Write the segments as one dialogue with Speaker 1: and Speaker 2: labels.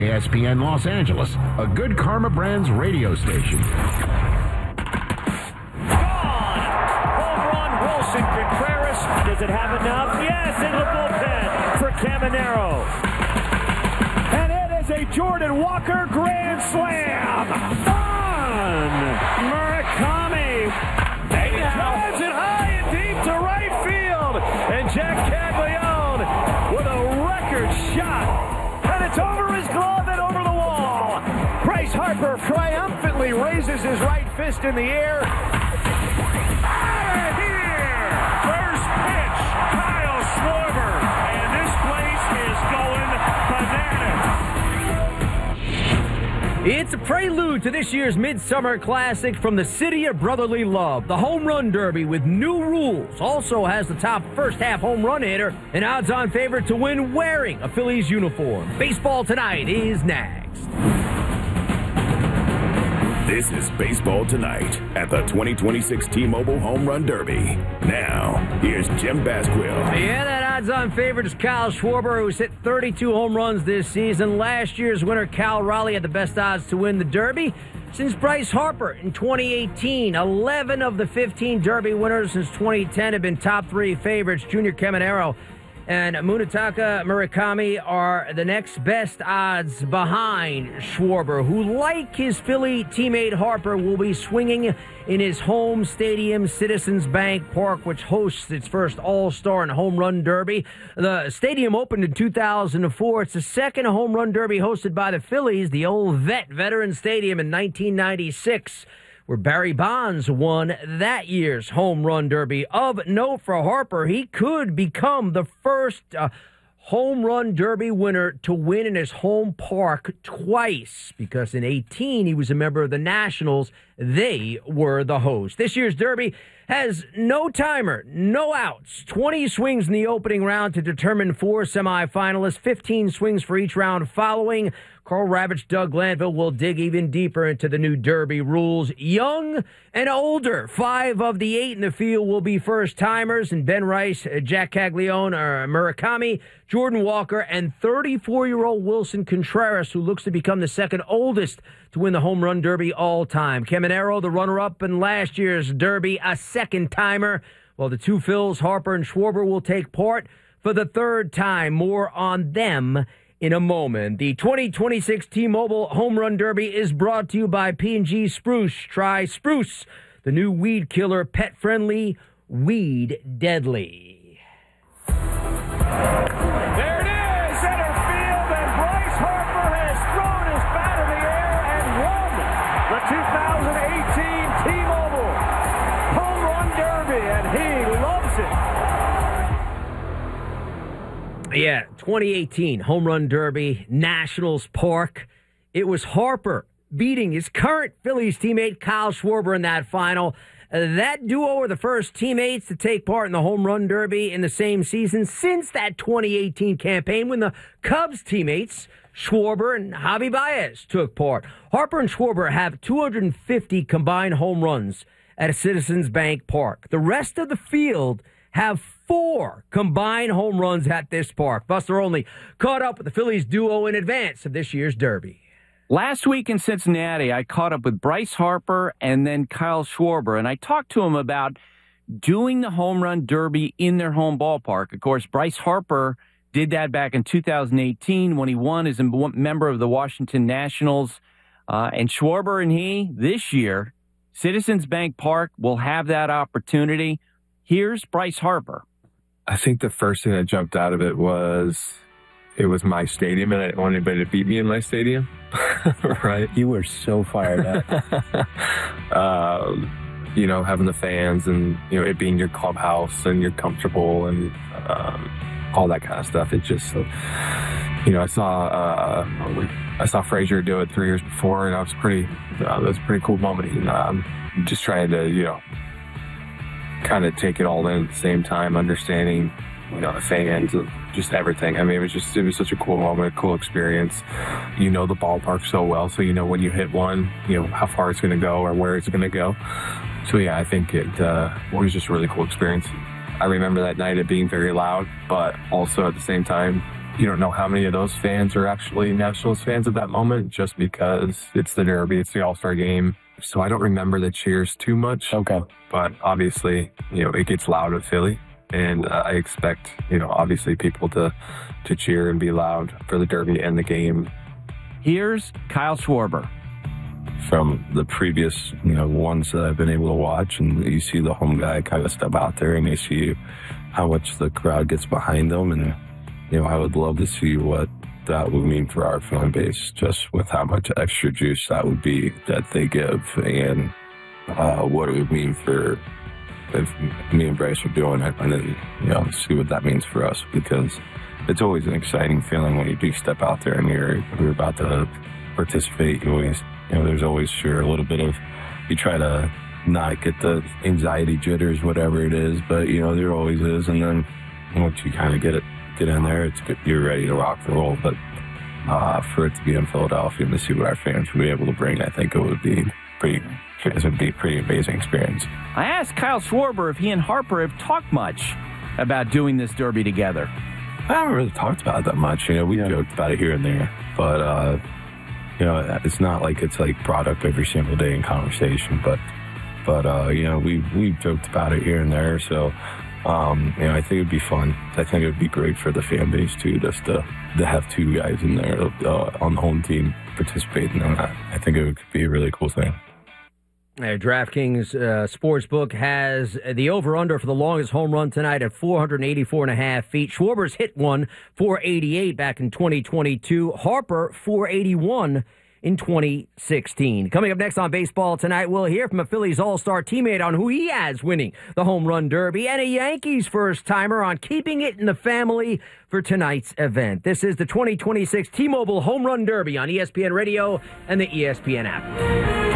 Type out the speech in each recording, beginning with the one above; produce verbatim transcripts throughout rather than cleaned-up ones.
Speaker 1: E S P N Los Angeles, a Good Karma Brands radio station.
Speaker 2: Gone! Home run, Wilson Contreras. Does it have enough? Yes, in the bullpen for Caminero. And it is a Jordan Walker grand slam. Fun! Murakami. And he drives it high and deep to right field. And Jack Caglione with a record shot. And it's over his glove and over the wall. Bryce Harper triumphantly raises his right fist in the air. Out of here! First pitch, Kyle Schwarber. And this place is going bananas.
Speaker 3: It's a prelude to this year's Midsummer Classic from the city of brotherly love. The Home Run Derby with new rules also has the top first-half home run hitter, an odds-on favorite to win wearing a Phillies uniform. Baseball Tonight is next.
Speaker 4: This is Baseball Tonight at the twenty twenty-six T-Mobile Home Run Derby. Now, here's Jim Basquill.
Speaker 3: Yeah, that odds-on favorite is Kyle Schwarber, who's hit thirty-two home runs this season. Last year's winner, Cal Raleigh, had the best odds to win the Derby. Since Bryce Harper in twenty eighteen, eleven of the fifteen Derby winners since twenty ten have been top three favorites. Junior Caminero and Munetaka Murakami are the next best odds behind Schwarber, who, like his Philly teammate Harper, will be swinging in his home stadium, Citizens Bank Park, which hosts its first All-Star and Home Run Derby. The stadium opened in two thousand four. It's the second Home Run Derby hosted by the Phillies, the old vet Veteran Stadium in nineteen ninety-six. Where Barry Bonds won that year's Home Run Derby. Of note for Harper, he could become the first uh, Home Run Derby winner to win in his home park twice, because in eighteen he was a member of the Nationals. They were the host. This year's Derby has no timer, no outs, twenty swings in the opening round to determine four semifinalists, fifteen swings for each round following. Carl Ravitch, Doug Glanville will dig even deeper into the new Derby rules. Young and older, five of the eight in the field will be first-timers, and Ben Rice, Jack Caglione, or Murakami, Jordan Walker, and thirty-four-year-old Wilson Contreras, who looks to become the second oldest to win the Home Run Derby all-time. Caminero, the runner-up in last year's Derby, a second-timer, while the two Phils, Harper and Schwarber, will take part for the third time. More on them in a moment. The twenty twenty-six T-Mobile Home Run Derby is brought to you by P and G Spruce. Try Spruce, the new weed killer, pet-friendly, weed deadly.
Speaker 2: There it is, center field, and Bryce Harper has thrown his bat in the air and won the two thousand eighteen T-Mobile Home Run Derby, and he loves it.
Speaker 3: Yeah, twenty eighteen Home Run Derby, Nationals Park. It was Harper beating his current Phillies teammate Kyle Schwarber in that final. Uh, that duo were the first teammates to take part in the Home Run Derby in the same season since that twenty eighteen campaign when the Cubs teammates Schwarber and Javi Baez took part. Harper and Schwarber have two hundred fifty combined home runs at a Citizens Bank Park. The rest of the field have four combined home runs at this park. Buster Olney caught up with the Phillies duo in advance of this year's Derby.
Speaker 5: Last week in Cincinnati, I caught up with Bryce Harper and then Kyle Schwarber, and I talked to him about doing the Home Run Derby in their home ballpark. Of course, Bryce Harper did that back in two thousand eighteen when he won as a member of the Washington Nationals. Uh, and Schwarber and he, this year, Citizens Bank Park will have that opportunity. Here's Bryce Harper.
Speaker 6: I think the first thing that jumped out of it was it was my stadium, and I didn't want anybody to beat me in my stadium. Right?
Speaker 7: You were so fired up.
Speaker 6: um, you know, having the fans and, you know, it being your clubhouse and you're comfortable and um, all that kind of stuff. It just, you know, I saw uh, I saw Frazier do it three years before, and I was pretty, uh, that was a pretty cool moment. And um, just trying to, you know, kind of take it all in at the same time, understanding, you know, the fans, just everything. I mean, it was just, it was such a cool moment, a cool experience. You know the ballpark so well, so you know when you hit one, you know, how far it's going to go or where it's going to go. So, yeah, I think it uh, was just a really cool experience. I remember that night it being very loud, but also at the same time, you don't know how many of those fans are actually Nationals fans at that moment, just because it's the Derby, it's the All-Star game. So I don't remember the cheers too much.
Speaker 7: Okay.
Speaker 6: But obviously, you know, it gets loud at Philly. And uh, I expect, you know, obviously people to, to cheer and be loud for the Derby and the game.
Speaker 5: Here's Kyle Schwarber.
Speaker 8: From the previous, you know, ones that I've been able to watch, and you see the home guy kind of step out there and you see how much the crowd gets behind them. And, you know, I would love to see what that would mean for our fan base, just with how much extra juice that would be that they give, and uh, what it would mean for if me and Bryce are doing it, and then, you know, see what that means for us, because it's always an exciting feeling when you do step out there and you're, you're about to participate. You always, you know, there's always sure a little bit of, you try to not get the anxiety jitters, whatever it is, but, you know, there always is. And then once you kind of get it, get in there, it's good, you're ready to rock and roll. But uh, for it to be in Philadelphia and to see what our fans would be able to bring, I think it would be pretty, it would be a pretty amazing experience.
Speaker 5: I asked Kyle Schwarber if he and Harper have talked much about doing this Derby together.
Speaker 8: I haven't really talked about it that much. You know, we yeah. joked about it here and there, but, uh, you know, it's not like it's like brought up every single day in conversation, but, but, uh, you know, we, we joked about it here and there. So, um, you know, I think it'd be fun. I think it'd be great for the fan base too, just to, to have two guys in there, uh, on the home team participating in that. I think it would be a really cool thing.
Speaker 3: Uh, DraftKings uh, Sportsbook has the over-under for the longest home run tonight at four eighty-four and a half feet. Schwarber's hit one, four eighty-eight back in twenty twenty-two. Harper, four eighty-one in twenty sixteen. Coming up next on Baseball Tonight, we'll hear from a Phillies All-Star teammate on who he has winning the Home Run Derby, and a Yankees first-timer on keeping it in the family for tonight's event. This is the twenty twenty-six T-Mobile Home Run Derby on E S P N Radio and the E S P N app.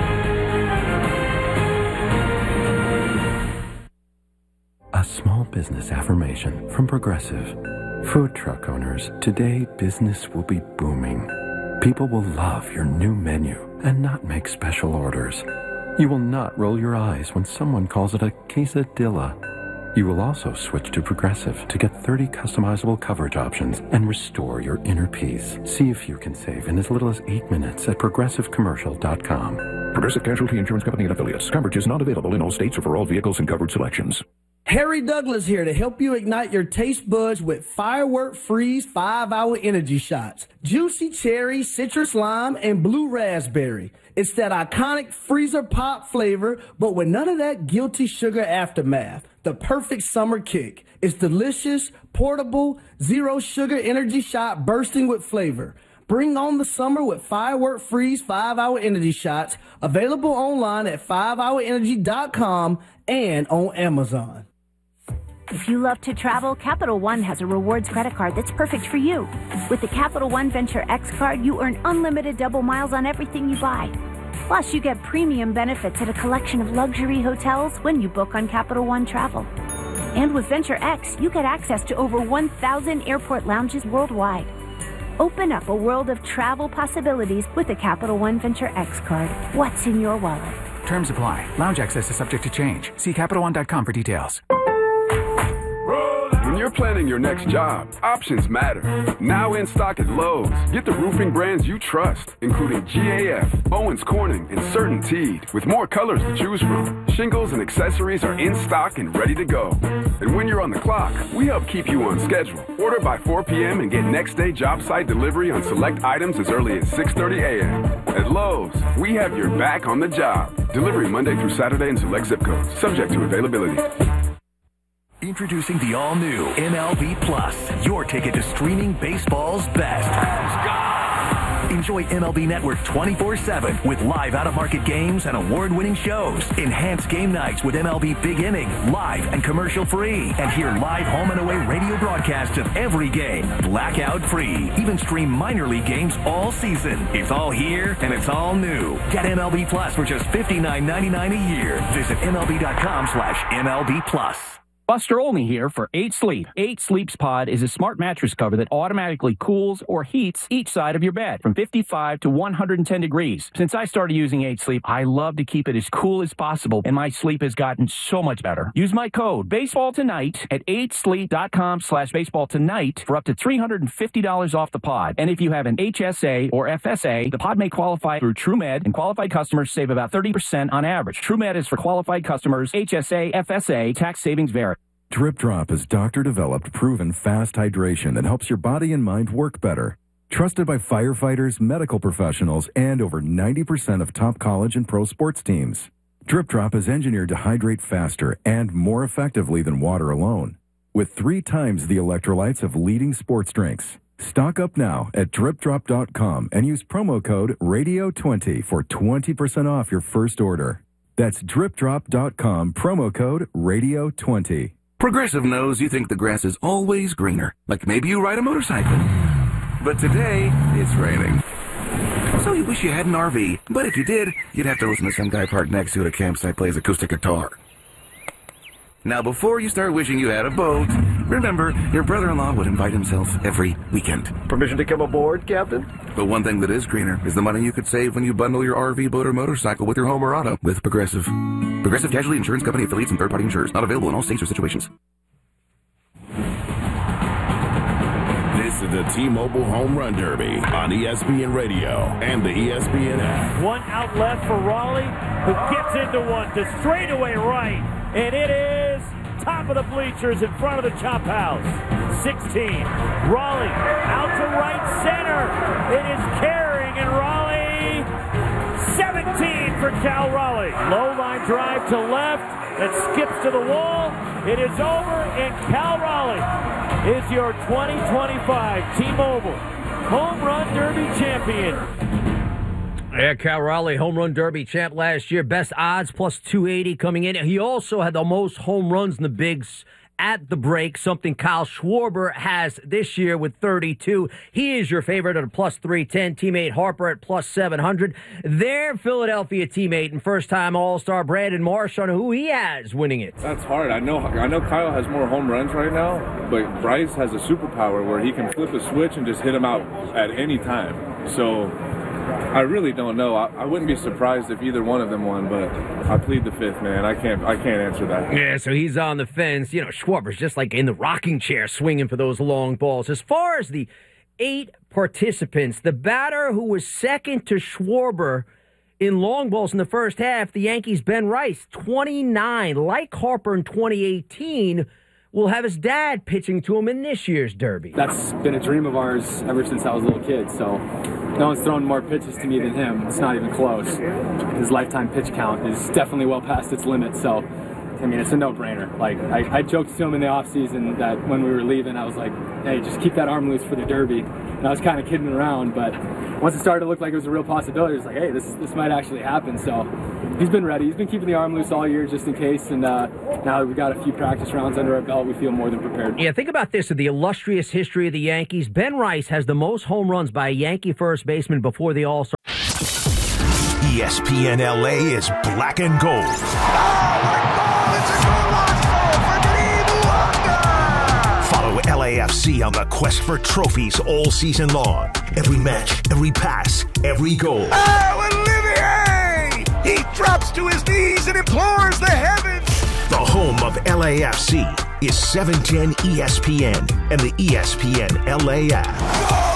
Speaker 9: A small business affirmation from Progressive. Food truck owners, today business will be booming. People will love your new menu and not make special orders. You will not roll your eyes when someone calls it a quesadilla. You will also switch to Progressive to get thirty customizable coverage options and restore your inner peace. See if you can save in as little as eight minutes at progressive commercial dot com.
Speaker 1: Progressive Casualty Insurance Company and Affiliates. Coverage is not available in all states or for all vehicles and coverage selections.
Speaker 10: Harry Douglas here to help you ignite your taste buds with Firework Freeze five hour energy shots. Juicy cherry, citrus lime, and blue raspberry. It's that iconic freezer pop flavor, but with none of that guilty sugar aftermath. The perfect summer kick. It's delicious, portable, zero sugar energy shot bursting with flavor. Bring on the summer with Firework Freeze five hour energy shots. Available online at five hour energy dot com and on Amazon.
Speaker 11: If you love to travel, Capital One has a rewards credit card that's perfect for you. With the Capital One Venture X card, you earn unlimited double miles on everything you buy. Plus, you get premium benefits at a collection of luxury hotels when you book on Capital One Travel. And with Venture X, you get access to over one thousand airport lounges worldwide. Open up a world of travel possibilities with the Capital One Venture X card. What's in your wallet?
Speaker 12: Terms apply. Lounge access is subject to change. See Capital One dot com for details.
Speaker 13: When you're planning your next job, options matter. Now in stock at Lowe's. Get the roofing brands you trust, including G A F, Owens Corning, and CertainTeed, with more colors to choose from. Shingles and accessories are in stock and ready to go. And when you're on the clock, we help keep you on schedule. Order by four p.m. and get next day job site delivery on select items as early as six thirty a.m. At Lowe's, we have your back on the job. Delivery Monday through Saturday in select zip codes, subject to availability.
Speaker 14: Introducing the all-new M L B Plus, your ticket to streaming baseball's best. Enjoy M L B Network twenty-four seven with live out-of-market games and award-winning shows. Enhanced game nights with M L B Big Inning, live and commercial-free. And hear live home and away radio broadcasts of every game, blackout-free. Even stream minor league games all season. It's all here, and it's all new. Get M L B Plus for just fifty-nine ninety-nine a year. Visit M L B dot com slash M L B Plus.
Speaker 5: Buster Olney here for eight sleep. eight Sleep's Pod is a smart mattress cover that automatically cools or heats each side of your bed from fifty-five to one hundred ten degrees. Since I started using eight sleep, I love to keep it as cool as possible, and my sleep has gotten so much better. Use my code Baseball Tonight at eight sleep dot com slash baseball tonight for up to three hundred fifty dollars off the pod. And if you have an H S A or F S A, the pod may qualify through TrueMed, and qualified customers save about thirty percent on average. TrueMed is for qualified customers. H S A, F S A, tax savings vary.
Speaker 1: Drip Drop is doctor-developed, proven fast hydration that helps your body and mind work better. Trusted by firefighters, medical professionals, and over ninety percent of top college and pro sports teams. Drip Drop is engineered to hydrate faster and more effectively than water alone, with three times the electrolytes of leading sports drinks. Stock up now at drip drop dot com and use promo code radio twenty for twenty percent off your first order. That's drip drop dot com, promo code radio twenty.
Speaker 15: Progressive knows you think the grass is always greener, like maybe you ride a motorcycle. But today, it's raining. So you wish you had an R V, but if you did, you'd have to listen to some guy parked next to you at a campsite plays acoustic guitar. Now, before you start wishing you had a boat, remember, your brother-in-law would invite himself every weekend.
Speaker 16: Permission to come aboard, Captain?
Speaker 15: But one thing that is greener is the money you could save when you bundle your R V, boat, or motorcycle with your home or auto with Progressive. Progressive Casualty Insurance Company affiliates and third-party insurers. Not available in all states or situations.
Speaker 4: This is the T-Mobile Home Run Derby on E S P N Radio and the E S P N app.
Speaker 2: One out left for Raleigh, who gets into one to straightaway right, and it is top of the bleachers in front of the Chop House. sixteen. Raleigh out to right center. It is carrying, and Raleigh seventeen for Cal Raleigh. Low line drive to left that skips to the wall. It is over, and Cal Raleigh is your twenty twenty-five T-Mobile Home Run Derby champion.
Speaker 3: Yeah, Cal Raleigh, home run derby champ last year. Best odds, plus two eighty coming in. He also had the most home runs in the bigs at the break, something Kyle Schwarber has this year with thirty-two. He is your favorite at a plus three ten. Teammate Harper at plus seven hundred. Their Philadelphia teammate and first-time All-Star Brandon Marsh on who he has winning it.
Speaker 6: That's hard. I know I know Kyle has more home runs right now, but Bryce has a superpower where he can flip a switch and just hit him out at any time. So I really don't know. I, I wouldn't be surprised if either one of them won, but I plead the fifth, man. I can't I can't answer that.
Speaker 3: Yeah, so he's on the fence. You know, Schwarber's just like in the rocking chair swinging for those long balls. As far as the eight participants, the batter who was second to Schwarber in long balls in the first half, the Yankees' Ben Rice, twenty-nine. Like Harper in twenty eighteen, will have his dad pitching to him in this year's Derby.
Speaker 17: That's been a dream of ours ever since I was a little kid, so no one's thrown more pitches to me than him. It's not even close. His lifetime pitch count is definitely well past its limit, so I mean, it's a no-brainer. Like, I, I joked to him in the offseason that when we were leaving, I was like, hey, just keep that arm loose for the Derby. And I was kind of kidding around, but once it started to look like it was a real possibility, it was like, hey, this this might actually happen. So he's been ready. He's been keeping the arm loose all year just in case, and uh, now that we've got a few practice rounds under our belt, we feel more than prepared.
Speaker 3: Yeah, think about this. In the illustrious history of the Yankees, Ben Rice has the most home runs by a Yankee first baseman before the All-Star.
Speaker 14: E S P N L A is black and gold. Follow L A F C on the quest for trophies all season long. Every match, every pass, every goal.
Speaker 18: Oh, Olivier! He drops to his knees and implores the heavens.
Speaker 14: The home of L A F C is seven ten E S P N and the E S P N L A app.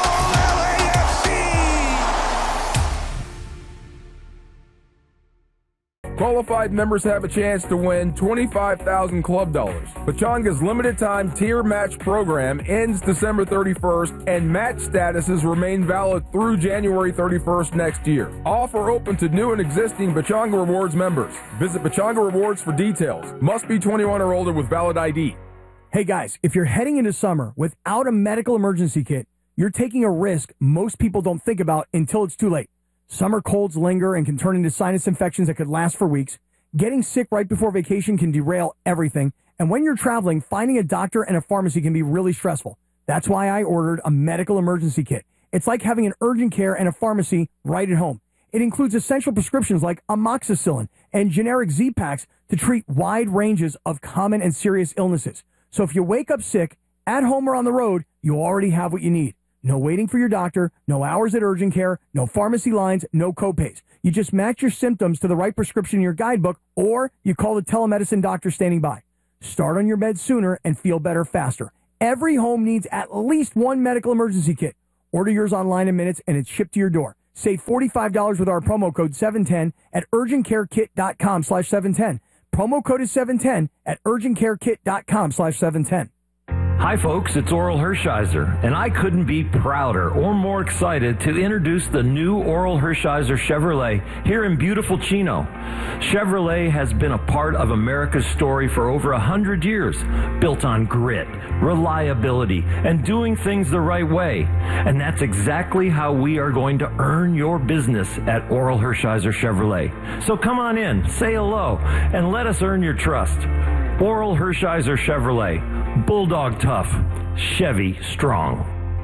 Speaker 19: Qualified members have a chance to win twenty-five thousand club dollars. Pechanga's limited-time tier match program ends December thirty-first, and match statuses remain valid through January thirty-first next year. Offer open to new and existing Pechanga Rewards members. Visit Pechanga Rewards for details. Must be twenty-one or older with valid I D.
Speaker 20: Hey guys, if you're heading into summer without a medical emergency kit, you're taking a risk most people don't think about until it's too late. Summer colds linger and can turn into sinus infections that could last for weeks. Getting sick right before vacation can derail everything. And when you're traveling, finding a doctor and a pharmacy can be really stressful. That's why I ordered a medical emergency kit. It's like having an urgent care and a pharmacy right at home. It includes essential prescriptions like amoxicillin and generic Z-Packs to treat wide ranges of common and serious illnesses. So if you wake up sick, at home or on the road, you already have what you need. No waiting for your doctor, no hours at urgent care, no pharmacy lines, no copays. You just match your symptoms to the right prescription in your guidebook, or you call the telemedicine doctor standing by. Start on your bed sooner and feel better faster. Every home needs at least one medical emergency kit. Order yours online in minutes and it's shipped to your door. Save forty-five dollars with our promo code seven ten at urgentcarekit.com slash 710. Promo code is seven ten at urgentcarekit.com slash 710.
Speaker 21: Hi folks, it's Oral Hershiser, and I couldn't be prouder or more excited to introduce the new Oral Hershiser Chevrolet here in beautiful Chino. Chevrolet has been a part of America's story for over a hundred years, built on grit, reliability, and doing things the right way. And that's exactly how we are going to earn your business at Oral Hershiser Chevrolet. So come on in, say hello, and let us earn your trust. Oral Hershiser Chevrolet, Bulldog tough, Chevy strong.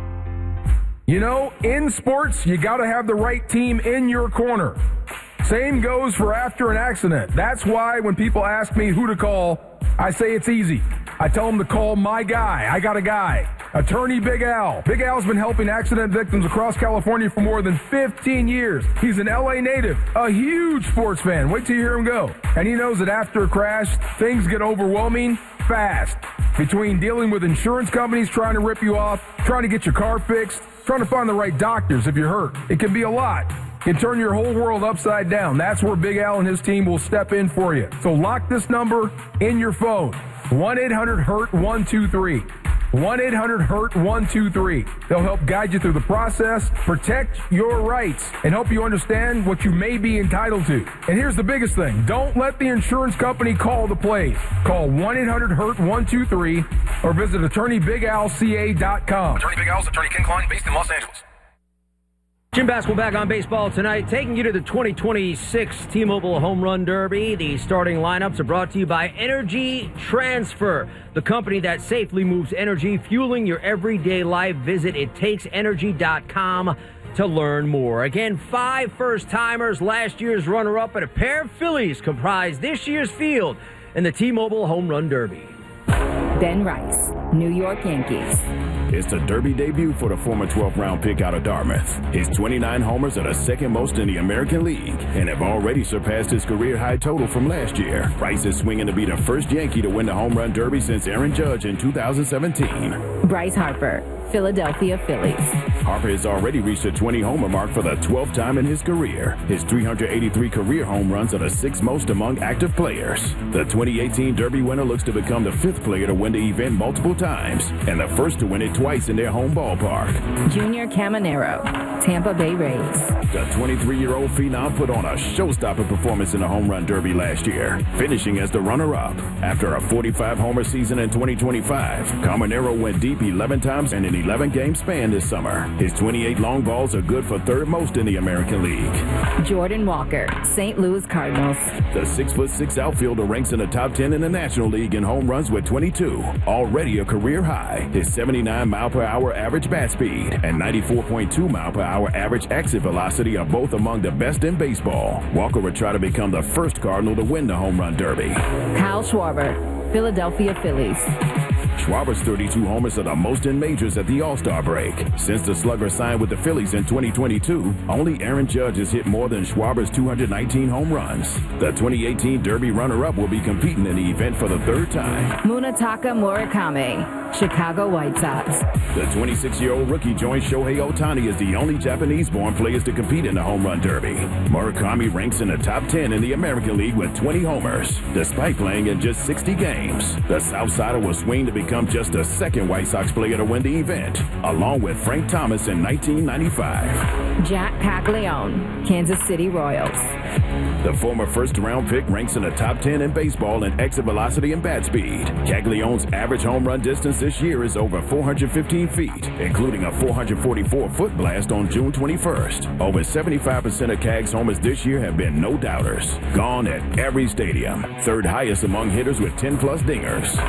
Speaker 19: You know, in sports, you got to have the right team in your corner. Same goes for after an accident. That's why when people ask me who to call, I say it's easy. I tell them to call my guy. I got a guy. Attorney Big Al. Big Al's been helping accident victims across California for more than fifteen years. He's an L A native, a huge sports fan. Wait till you hear him go. And he knows that after a crash, things get overwhelming fast. Between dealing with insurance companies trying to rip you off, trying to get your car fixed, trying to find the right doctors if you're hurt, it can be a lot. It can turn your whole world upside down. That's where Big Al and his team will step in for you. So lock this number in your phone. one eight hundred hurt one two three. one eight hundred hurt one two three. They'll help guide you through the process, protect your rights, and help you understand what you may be entitled to. And here's the biggest thing. Don't let the insurance company call the plays. Call one eight hundred hurt one two three or visit attorney big al c a dot com.
Speaker 22: Attorney Big Al's Attorney Ken Klein, based in Los Angeles.
Speaker 3: Jim Basketball back on Baseball Tonight, taking you to the twenty twenty-six T-Mobile Home Run Derby. The starting lineups are brought to you by Energy Transfer, the company that safely moves energy, fueling your everyday life. Visit it takes energy dot com to learn more. Again, five first-timers, last year's runner-up, and a pair of Phillies comprise this year's field in the T-Mobile Home Run Derby.
Speaker 23: Ben Rice, New York Yankees.
Speaker 4: It's the Derby debut for the former twelfth round pick out of Dartmouth. His twenty-nine homers are the second most in the American League and have already surpassed his career high total from last year. Rice is swinging to be the first Yankee to win the home run derby since Aaron Judge in two thousand seventeen.
Speaker 23: Bryce Harper, Philadelphia Phillies.
Speaker 4: Harper has already reached the twenty homer mark for the twelfth time in his career. His three hundred eighty-three career home runs are the sixth most among active players. The twenty eighteen Derby winner looks to become the fifth player to win the event multiple times and the first to win it twice in their home ballpark.
Speaker 23: Junior Caminero, Tampa Bay Rays.
Speaker 4: The twenty-three-year-old phenom put on a showstopper performance in the home run derby last year, finishing as the runner-up. After a forty-five homer season in twenty twenty-five, Caminero went deep eleven times in an eleven-game span this summer. His twenty-eight long balls are good for third most in the American League.
Speaker 23: Jordan Walker, Saint Louis Cardinals.
Speaker 4: The six foot six outfielder ranks in the top ten in the National League in home runs with twenty-two, already a career high. His seventy-nine mile per hour average bat speed and ninety-four point two mile per hour average exit velocity are both among the best in baseball. Walker will try to become the first Cardinal to win the home run derby.
Speaker 23: Kyle Schwarber, Philadelphia Phillies.
Speaker 4: Schwarber's thirty-two homers are the most in majors at the All-Star break. Since the slugger signed with the Phillies in twenty twenty-two, only Aaron Judge has hit more than Schwarber's two hundred nineteen home runs. The twenty eighteen Derby runner-up will be competing in the event for the third time.
Speaker 23: Munetaka Murakami, Chicago White Sox.
Speaker 4: The twenty-six-year-old rookie joins Shohei Ohtani as the only Japanese-born players to compete in the home run derby. Murakami ranks in the top ten in the American League with twenty homers, despite playing in just sixty games. The Southsider will swing to become just the second White Sox player to win the event, along with Frank Thomas in nineteen ninety-five.
Speaker 23: Jack Caglione, Kansas City Royals.
Speaker 4: The former first-round pick ranks in the top ten in baseball in exit velocity and bat speed. Caglione's average home run distance this year is over four hundred fifteen feet, including a four hundred forty-four foot blast on June twenty-first. Over seventy-five percent of Cag's homers this year have been no-doubters, gone at every stadium, third highest among hitters with ten plus dingers.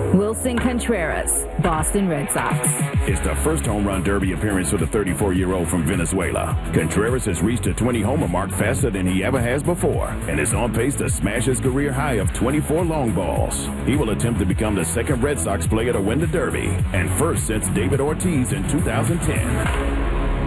Speaker 23: Willson Contreras, Boston Red Sox.
Speaker 4: It's the first home run derby appearance for the thirty-four-year-old from Venezuela. Contreras has reached a twenty-homer mark faster than he ever has before and is on pace to smash his career high of twenty-four long balls. He will attempt to become the second Red Sox player to win the derby and first since David Ortiz in two thousand ten.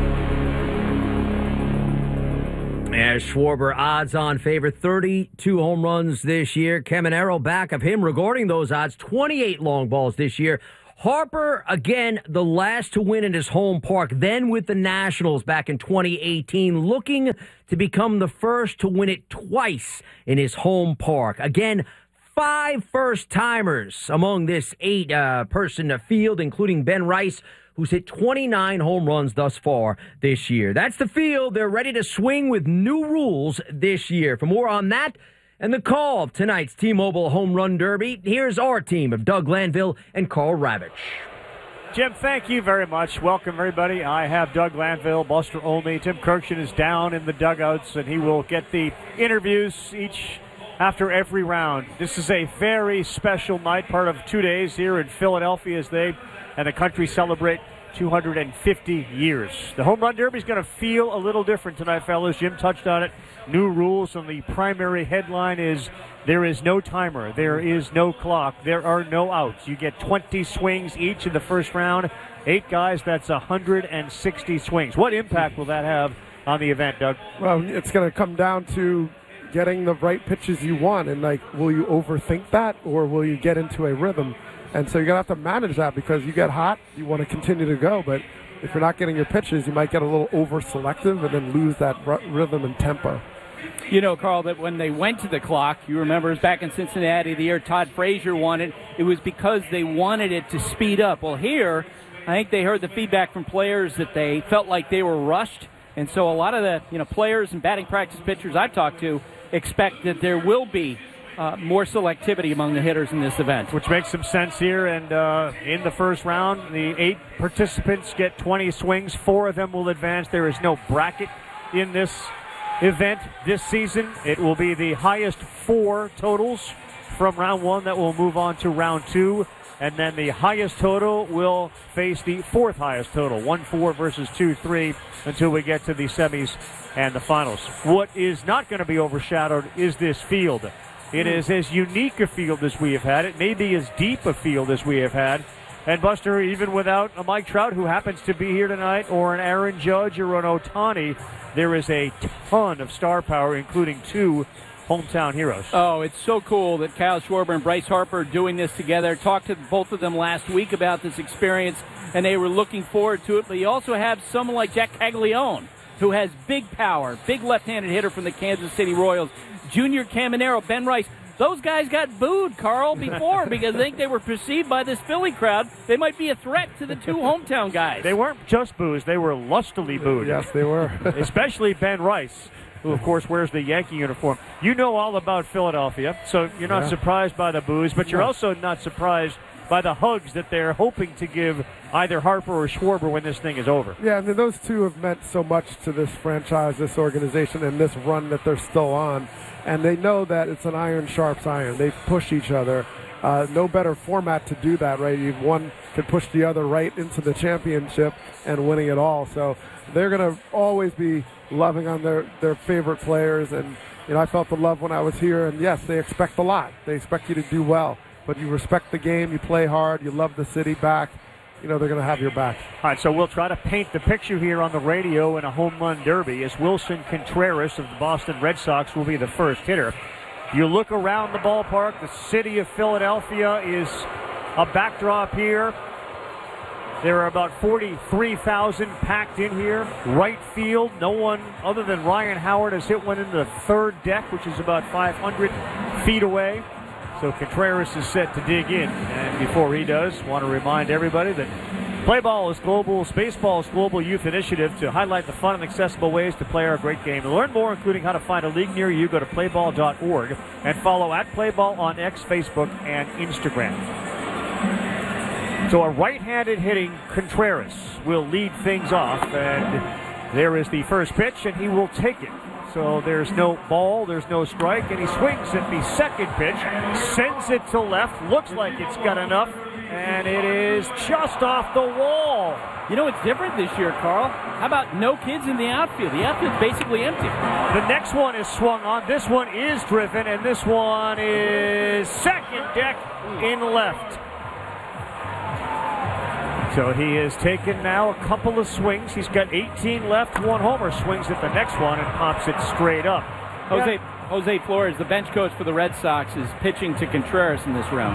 Speaker 3: As Schwarber, odds-on favorite, thirty-two home runs this year. Caminero back of him regarding those odds, twenty-eight long balls this year. Harper, again, the last to win in his home park, then with the Nationals back in twenty eighteen, looking to become the first to win it twice in his home park. Again, five first-timers among this eight-person uh, field, including Ben Rice, who's hit twenty-nine home runs thus far this year. That's the field. They're ready to swing with new rules this year. For more on that and the call of tonight's T-Mobile Home Run Derby, here's our team of Doug Glanville and Carl Ravitch.
Speaker 2: Jim, thank you very much. Welcome, everybody. I have Doug Glanville, Buster Olney. Tim Kirkshin is down in the dugouts, and he will get the interviews each after every round. This is a very special night, part of two days here in Philadelphia as they and the country celebrate two hundred fifty years. The Home Run Derby is going to feel a little different tonight, fellas. Jim touched on it. New rules, and the primary headline is there is no timer. There is no clock. There are no outs. You get twenty swings each in the first round. Eight guys, that's one hundred sixty swings. What impact will that have on the event, Doug?
Speaker 7: Well, it's going to come down to getting the right pitches you want, and, like, will you overthink that, or will you get into a rhythm? And so you're going to have to manage that because you get hot, you want to continue to go, but if you're not getting your pitches, you might get a little over-selective and then lose that r- rhythm and tempo.
Speaker 8: You know, Carl, that when they went to the clock, you remember it was back in Cincinnati, the year Todd Frazier won it, it was because they wanted it to speed up. Well, here, I think they heard the feedback from players that they felt like they were rushed, and so a lot of the you know players and batting practice pitchers I've talked to expect that there will be Uh, more selectivity among the hitters in this event.
Speaker 2: Which makes some sense here. And uh, in the first round, the eight participants get twenty swings. Four of them will advance. There is no bracket in this event this season. It will be the highest four totals from round one that will move on to round two. And then the highest total will face the fourth highest total, one four versus two three, until we get to the semis and the finals. What is not going to be overshadowed is this field. It is as unique a field as we have had. It may be as deep a field as we have had. And, Buster, even without a Mike Trout, who happens to be here tonight, or an Aaron Judge or an Ohtani, there is a ton of star power, including two hometown heroes.
Speaker 8: Oh, it's so cool that Kyle Schwarber and Bryce Harper are doing this together. Talked to both of them last week about this experience, and they were looking forward to it. But you also have someone like Jack Caglione, who has big power, big left-handed hitter from the Kansas City Royals. Junior Caminero, Ben Rice, those guys got booed, Carl, before because I think they were perceived by this Philly crowd. They might be a threat to the two hometown guys.
Speaker 2: They weren't just boos. They were lustily booed.
Speaker 7: Yes, they were.
Speaker 2: Especially Ben Rice, who, of course, wears the Yankee uniform. You know all about Philadelphia, so you're not
Speaker 7: yeah.
Speaker 2: surprised by the boos, but you're
Speaker 7: no.
Speaker 2: also not surprised by the hugs that they're hoping to give either Harper or Schwarber when this thing is over.
Speaker 7: Yeah, I mean, those two have meant so much to this franchise, this organization, and this run that they're still on. And they know that it's an iron sharps iron. They push each other. Uh, no better format to do that, right? You, one can push the other right into the championship and winning it all. So they're going to always be loving on their, their favorite players. And, you know, I felt the love when I was here. And, yes, they expect a lot. They expect you to do well. But you respect the game. You play hard. You love the city back. You know they're going to have your back.
Speaker 2: All right, so we'll try to paint the picture here on the radio in a home run derby as Willson Contreras of the Boston Red Sox will be the first hitter. You look around the ballpark, the city of Philadelphia is a backdrop here. There are about forty-three thousand packed in here. Right field, no one other than Ryan Howard has hit one into the third deck, which is about five hundred feet away. So Contreras is set to dig in. And before he does, want to remind everybody that Play Ball is Global's Baseball's global youth initiative to highlight the fun and accessible ways to play our great game. To learn more, including how to find a league near you, go to play ball dot org and follow at Playball on X, Facebook, and Instagram. So a right-handed hitting Contreras will lead things off, and there is the first pitch, and he will take it. so there's no ball, there's no strike, and he swings at the second pitch, sends it to left, looks like it's got enough, and it is just off the wall.
Speaker 8: You know what's different this year, Carl? How about no kids in the outfield? The outfield's basically empty.
Speaker 2: The next one is swung on. This one is driven, and this one is second deck in left. So he has taken now a couple of swings. He's got eighteen left, one homer, swings at the next one and pops it straight up.
Speaker 8: Jose, Jose Flores, the bench coach for the Red Sox, is pitching to Contreras in this round.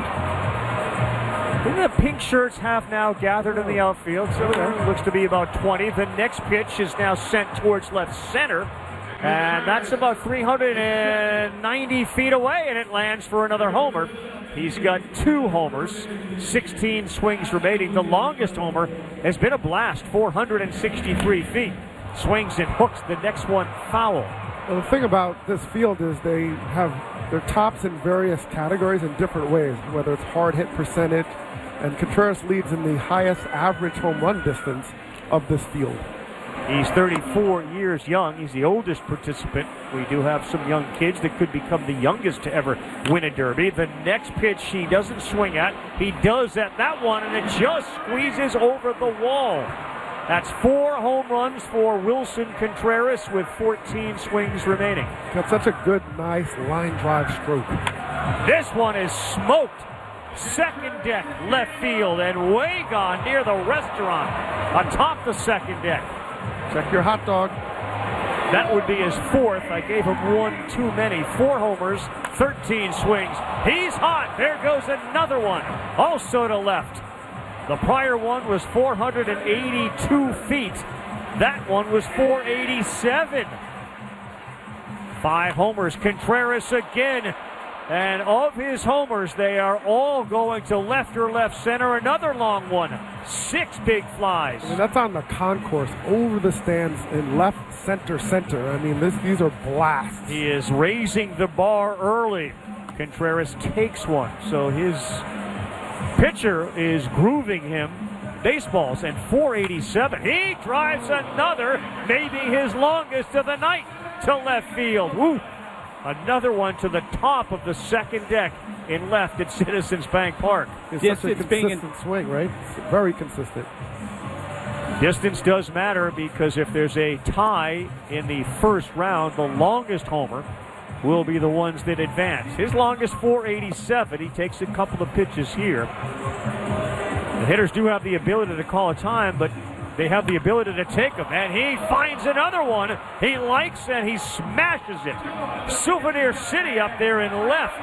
Speaker 2: The pink shirts have now gathered in the outfield, so there looks to be about twenty. The next pitch is now sent towards left center, and that's about three hundred ninety feet away, and it lands for another homer. He's got two homers, sixteen swings remaining. The longest homer has been a blast, four hundred sixty-three feet. Swings and hooks the next one foul.
Speaker 7: Well, the thing about this field is they have their tops in various categories in different ways, whether it's hard hit percentage, and Contreras leads in the highest average home run distance of this field.
Speaker 2: He's thirty-four years young. He's the oldest participant. We do have some young kids that could become the youngest to ever win a Derby. The next pitch he doesn't swing at. He does at that one, and it just squeezes over the wall. That's four home runs for Wilson Contreras with fourteen swings remaining.
Speaker 7: Got such a good, nice line drive stroke.
Speaker 2: This one is smoked. Second deck, left field, and way gone near the restaurant atop the second deck.
Speaker 7: Check your hot dog.
Speaker 2: That would be his fourth. I gave him one too many. Four homers, thirteen swings. He's hot. There goes another one. Also to left. The prior one was four hundred eighty-two feet. That one was four eighty-seven. Five homers. Contreras again. And of his homers, they are all going to left or left center. Another long one. Six big flies.
Speaker 7: I mean, that's on the concourse, over the stands in left center center. I mean, this, these are blasts.
Speaker 2: He is raising the bar early. Contreras takes one. So his pitcher is grooving him baseballs, and four eighty-seven. He drives another, maybe his longest of the night, to left field. Woo! Another one to the top of the second deck in left at Citizens Bank Park.
Speaker 7: It's such a consistent swing, right? It's very consistent.
Speaker 2: Distance does matter, because if there's a tie in the first round, the longest homer will be the ones that advance. His longest four eighty-seven. He takes a couple of pitches here. The hitters do have the ability to call a time, but they have the ability to take them, and he finds another one. He likes, and he smashes it. Souvenir City up there in left.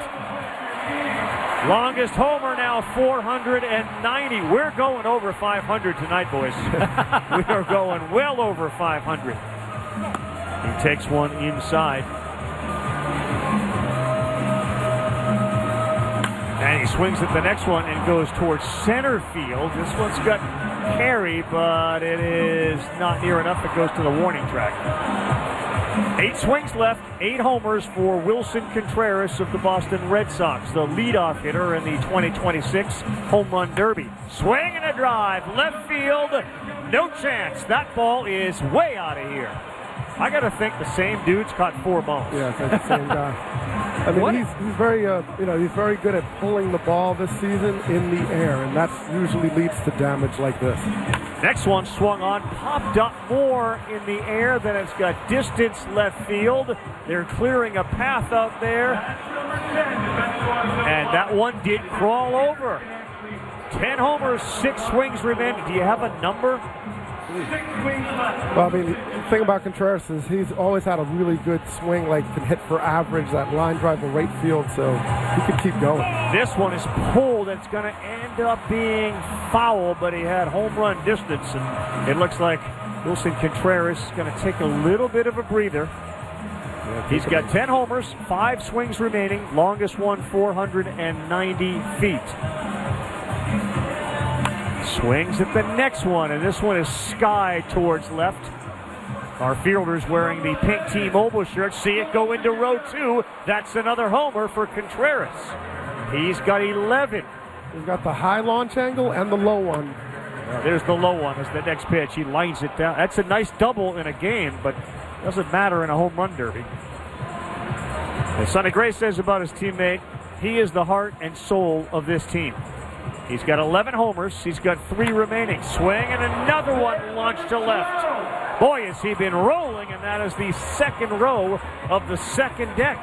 Speaker 2: Longest homer now, four hundred ninety. We're going over five hundred tonight, boys. We are going well over five hundred. He takes one inside. And he swings at the next one and goes towards center field. This one's got carry, but it is not near enough. It goes to the warning track. Eight swings left, eight homers for Wilson Contreras of the Boston Red Sox, the leadoff hitter in the twenty twenty-six Home Run Derby. Swing and a drive, left field, no chance. That ball is way out of here. I got to think the same dude's caught four balls.
Speaker 7: Yeah, it's like the same guy. I mean, what? he's he's very uh, you know he's very good at pulling the ball this season in the air, and that usually leads to damage like this.
Speaker 2: Next one swung on, popped up more in the air than it's got distance left field. They're clearing a path out there, and that one did crawl over. Ten homers, six swings remaining. Do you have a number?
Speaker 7: Well, I mean, the thing about Contreras is he's always had a really good swing, like can hit for average, that line drive to right field, so he can keep going.
Speaker 2: This one is pulled. It's going to end up being foul, but he had home run distance, and it looks like Wilson Contreras is going to take a little bit of a breather. He's got ten homers, five swings remaining, longest one four hundred ninety feet. Swings at the next one, and this one is sky towards left. Our fielders wearing the pink T-Mobile shirt. See it go into row two. That's another homer for Contreras. He's got eleven.
Speaker 7: He's got the high launch angle and the low one.
Speaker 2: Uh, there's the low one as the next pitch. He lines it down. That's a nice double in a game, but doesn't matter in a home run derby. As Sonny Gray says about his teammate, he is the heart and soul of this team. He's got eleven homers. He's got three remaining. Swing and another one launched to left. Boy, has he been rolling, and that is the second row of the second deck.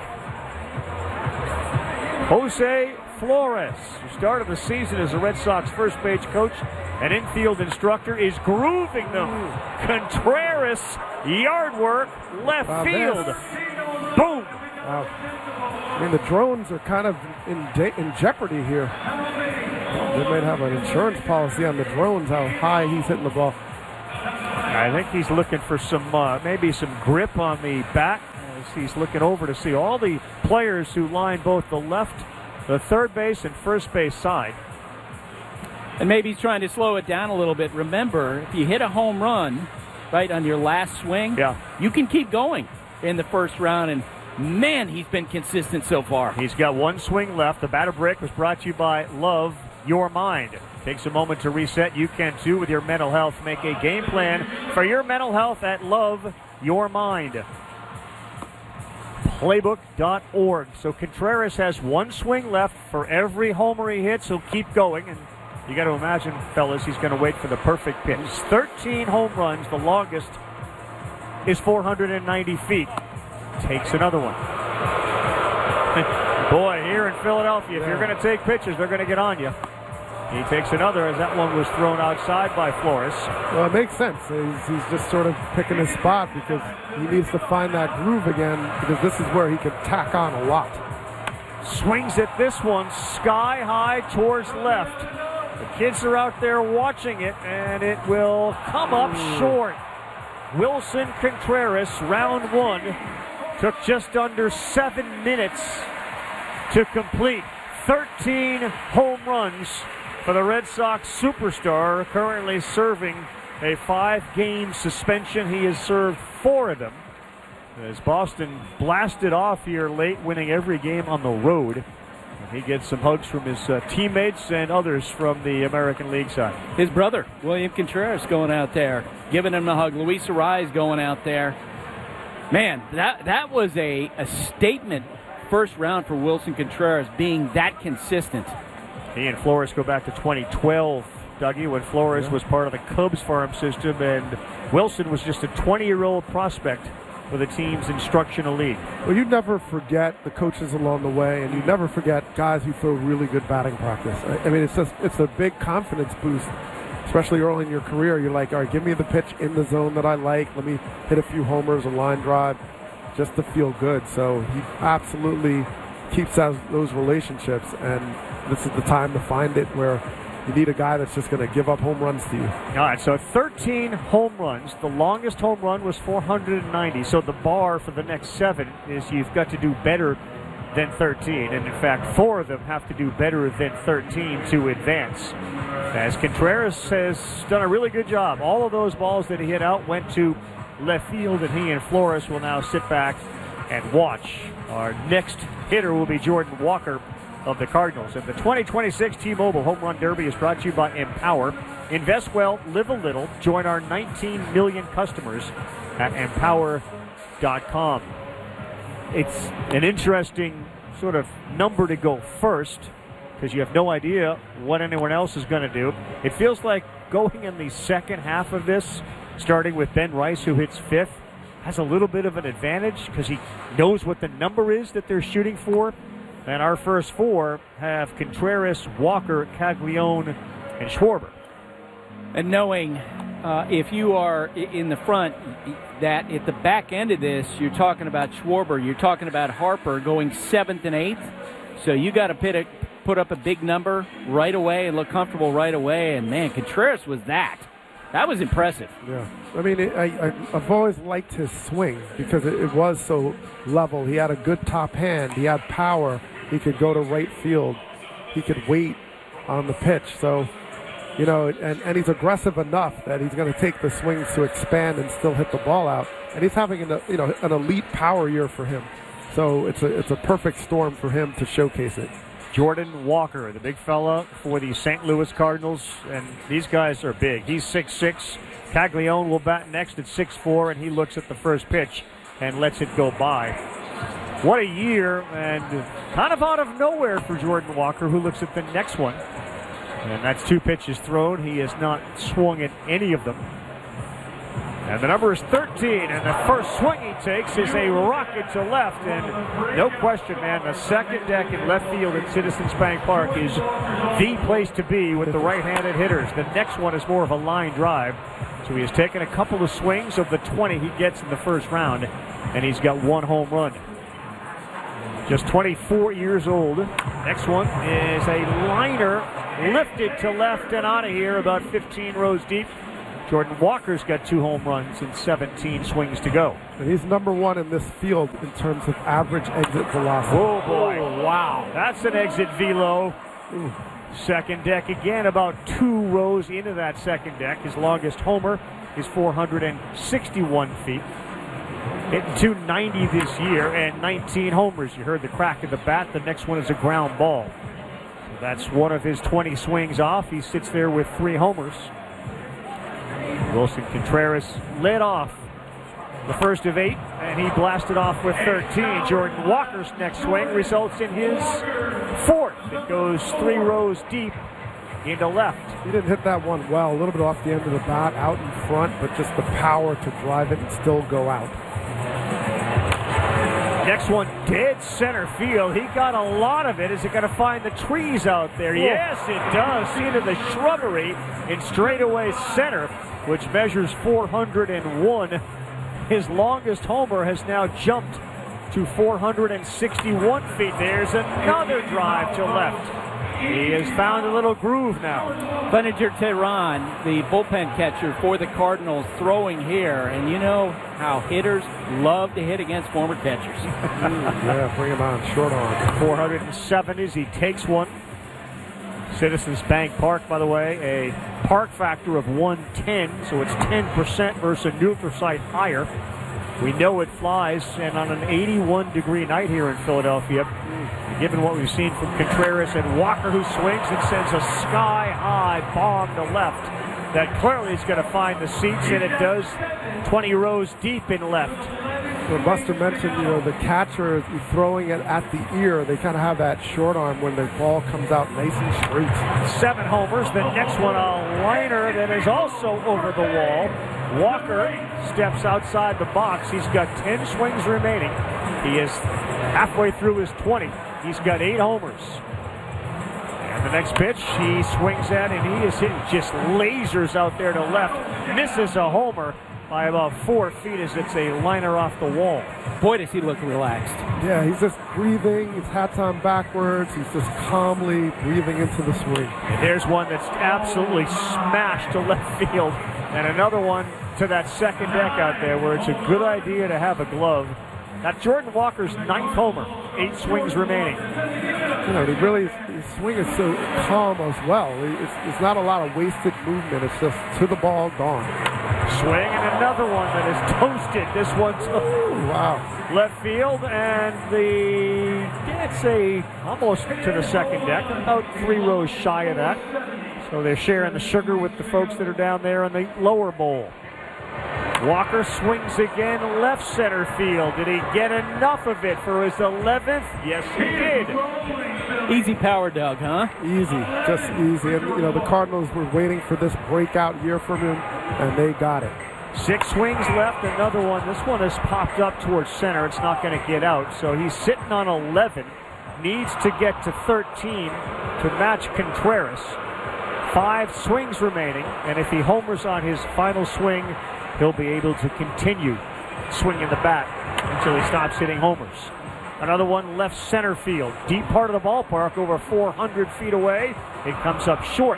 Speaker 2: Jose Flores, who started the season as a Red Sox first base coach and infield instructor, is grooving them. Contreras, yard work, left
Speaker 7: wow,
Speaker 2: field.
Speaker 7: Man.
Speaker 2: Boom.
Speaker 7: Wow. I mean, the drones are kind of in, de- in jeopardy here. They might have an insurance policy on the drones, how high he's hitting the ball.
Speaker 2: I think he's looking for some, uh, maybe some grip on the bat as he's looking over to see all the players who line both the left, the third base, and first base side.
Speaker 8: And maybe he's trying to slow it down a little bit. Remember, if you hit a home run, right, on your last swing,
Speaker 2: yeah.
Speaker 8: you can keep going in the first round. And, man, he's been consistent so far.
Speaker 2: He's got one swing left. The batter break was brought to you by Love Your Mind. Takes a moment to reset. You can, too, with your mental health. Make a game plan for your mental health at Love Your Mind. Playbook dot org. So Contreras has one swing left for every homer he hits. He'll keep going. And you got to imagine, fellas, he's going to wait for the perfect pitch. thirteen home runs. The longest is four hundred ninety feet. Takes another one. Boy, here in Philadelphia, if you're going to take pitches, they're going to get on you. He takes another as that one was thrown outside by Flores.
Speaker 7: Well, it makes sense. He's, he's just sort of picking his spot because he needs to find that groove again because this is where he can tack on a lot.
Speaker 2: Swings at this one sky high towards left. The kids are out there watching it, and it will come up short. Wilson Contreras, round one, took just under seven minutes to complete. thirteen home runs for the Red Sox superstar, currently serving a five-game suspension. He has served four of them as Boston blasted off here late, winning every game on the road. And he gets some hugs from his uh, teammates and others from the American League side.
Speaker 8: His brother, William Contreras, going out there, giving him a hug. Luis Arraez going out there. Man, that, that was a, a statement first round for Wilson Contreras, being that consistent.
Speaker 2: He and Flores go back to twenty twelve, Dougie, when Flores yeah. was part of the Cubs farm system, and Wilson was just a twenty-year-old prospect for the team's instructional league.
Speaker 7: Well, you never forget the coaches along the way, and you never forget guys who throw really good batting practice. I, I mean, it's just it's a big confidence boost, especially early in your career. You're like, all right, give me the pitch in the zone that I like. Let me hit a few homers, a line drive, just to feel good. So he absolutely keeps those relationships, and this is the time to find it where you need a guy that's just going to give up home runs to you.
Speaker 2: All right, so thirteen home runs. The longest home run was four hundred ninety. So the bar for the next seven is you've got to do better than thirteen. And in fact, four of them have to do better than thirteen to advance. As Contreras has done a really good job. All of those balls that he hit out went to left field, and he and Flores will now sit back and watch. Our next hitter will be Jordan Walker of the Cardinals. And the twenty twenty-six T-Mobile Home Run Derby is brought to you by Empower. Invest well, live a little. Join our nineteen million customers at empower dot com. It's an interesting sort of number to go first because you have no idea what anyone else is going to do. It feels like going in the second half of this, starting with Ben Rice, who hits fifth, has a little bit of an advantage because he knows what the number is that they're shooting for. And our first four have Contreras, Walker, Caglione, and Schwarber.
Speaker 8: And knowing uh, if you are in the front, that at the back end of this, you're talking about Schwarber, you're talking about Harper going seventh and eighth. So you got to put, a, put up a big number right away and look comfortable right away. And, man, Contreras was that. That was impressive.
Speaker 7: Yeah. I mean, it, I, I, I've always liked his swing because it, it was so level. He had a good top hand. He had power. He could go to right field. He could wait on the pitch. So, you know, and, and he's aggressive enough that he's going to take the swings to expand and still hit the ball out. And he's having an, you know, an elite power year for him. So it's a it's a perfect storm for him to showcase it.
Speaker 2: Jordan Walker, the big fella for the Saint Louis Cardinals, and these guys are big. He's six six. Caglione will bat next at six four, and he looks at the first pitch and lets it go by. What a year, and kind of out of nowhere for Jordan Walker, who looks at the next one. And that's two pitches thrown. He has not swung at any of them. And the number is thirteen, and the first swing he takes is a rocket to left. And no question, man, the second deck in left field at Citizens Bank Park is the place to be with the right-handed hitters. The next one is more of a line drive. So he has taken a couple of swings of the twenty he gets in the first round, and he's got one home run. Just twenty-four years old. Next one is a liner lifted to left and out of here about fifteen rows deep. Jordan Walker's got two home runs and seventeen swings to go.
Speaker 7: And he's number one in this field in terms of average exit velocity.
Speaker 2: Oh, boy. Oh, wow. That's an exit velo. Ooh. Second deck again, about two rows into that second deck. His longest homer is four hundred sixty-one feet. Hitting two ninety this year and nineteen homers. You heard the crack of the bat. The next one is a ground ball. So that's one of his twenty swings off. He sits there with three homers. Wilson Contreras led off the first of eight, and he blasted off with thirteen. Jordan Walker's next swing results in his fourth. It goes three rows deep into left.
Speaker 7: He didn't hit that one well. A little bit off the end of the bat, out in front, but just the power to drive it and still go out.
Speaker 2: Next one, dead center field. He got a lot of it. Is it going to find the trees out there? Yes, it does. Into the shrubbery in straightaway center, which measures four hundred one. His longest homer has now jumped to four hundred sixty-one feet. There's another drive to left. He has found a little groove now.
Speaker 8: Cleninger Tehran, the bullpen catcher for the Cardinals, throwing here. And you know how hitters love to hit against former catchers.
Speaker 7: Yeah, bring him on. Short arm.
Speaker 2: four hundred seventy as he takes one. Citizens Bank Park, by the way, a park factor of one ten, so it's ten percent versus a neutral site higher. We know it flies, and on an eighty-one degree night here in Philadelphia, given what we've seen from Contreras and Walker, who swings and sends a sky-high bomb to left, that clearly is going to find the seats, and it does twenty rows deep in left.
Speaker 7: Well, Buster mentioned, you know, the catcher is throwing it at the ear. They kind of have that short arm when the ball comes out nice and straight.
Speaker 2: Seven homers. The next one, a liner that is also over the wall. Walker steps outside the box. He's got ten swings remaining. He is halfway through his twenty. He's got eight homers. And the next pitch, he swings at, and he is hitting just lasers out there to left. Misses a homer by about four feet as it's a liner off the wall.
Speaker 8: Boy, does he look relaxed.
Speaker 7: Yeah, he's just breathing. His hat's on backwards. He's just calmly breathing into the swing.
Speaker 2: And there's one that's absolutely smashed to left field. And another one to that second deck out there where it's a good idea to have a glove. That's Jordan Walker's ninth homer. Eight swings remaining.
Speaker 7: You know, he really, his swing is so calm as well. It's, it's not a lot of wasted movement. It's just to the ball, gone.
Speaker 2: Swing and another one that is toasted. This one's oh,
Speaker 7: wow.
Speaker 2: Left field, and the it's a almost to the second deck, about three rows shy of that. So they're sharing the sugar with the folks that are down there in the lower bowl. Walker swings again, left center field. Did he get enough of it for his eleventh? Yes, he did.
Speaker 8: Easy power, Doug, huh?
Speaker 7: Easy, just easy. And, you know, the Cardinals were waiting for this breakout year from him, and they got it.
Speaker 2: Six swings left, another one. This one has popped up towards center. It's not going to get out. So he's sitting on eleven. Needs to get to thirteen to match Contreras. Five swings remaining, and if he homers on his final swing, he'll be able to continue swinging the bat until he stops hitting homers. Another one left center field. Deep part of the ballpark, over four hundred feet away. It comes up short.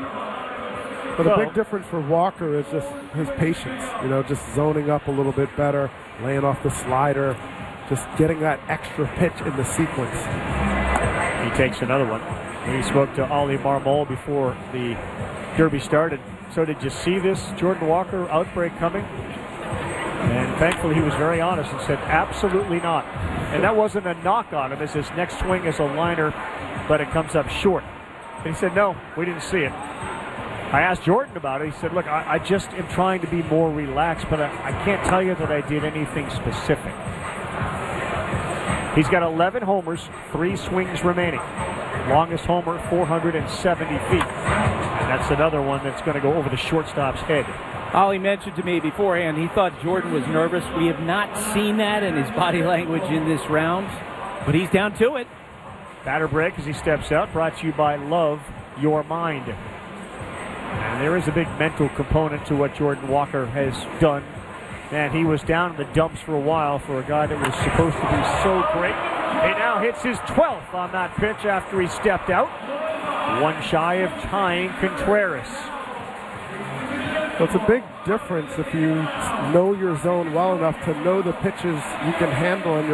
Speaker 7: But the big difference for Walker is just his patience. You know, just zoning up a little bit better, laying off the slider, just getting that extra pitch in the sequence.
Speaker 2: He takes another one. When he spoke to Ollie Marmol before the Derby started. So did you see this Jordan Walker outbreak coming? And thankfully he was very honest and said absolutely not. And that wasn't a knock on him, as his next swing is a liner, but it comes up short. And he said, no, we didn't see it. I asked Jordan about it. He said, look, I, I just am trying to be more relaxed, but I, I can't tell you that I did anything specific. He's got eleven homers, three swings remaining. Longest homer, four hundred seventy feet. And that's another one that's going to go over the shortstop's head.
Speaker 8: Ollie mentioned to me beforehand he thought Jordan was nervous. We have not seen that in his body language in this round, but he's down to it.
Speaker 2: Batter break as he steps out, brought to you by Love Your Mind. And there is a big mental component to what Jordan Walker has done. And he was down in the dumps for a while for a guy that was supposed to be so great. He now hits his twelfth on that pitch after he stepped out. One shy of tying Contreras.
Speaker 7: So it's a big difference if you know your zone well enough to know the pitches you can handle in your